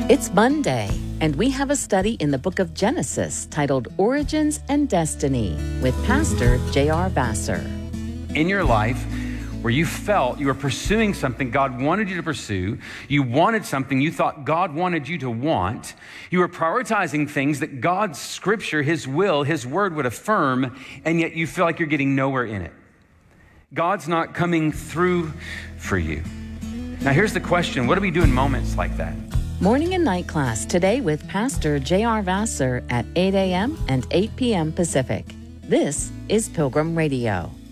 It's Monday, and we have a study in the book of Genesis titled Origins and Destiny with Pastor J.R. Vassar. In your life, where you felt you were pursuing something God wanted you to pursue, you wanted something you thought God wanted you to want, you were prioritizing things that God's scripture, His will, His word would affirm, and yet you feel like you're getting nowhere in it. God's not coming through for you. Now here's the question, what do we do in moments like that? Morning and night class today with Pastor J.R. Vassar at 8 a.m. and 8 p.m. Pacific. This is Pilgrim Radio.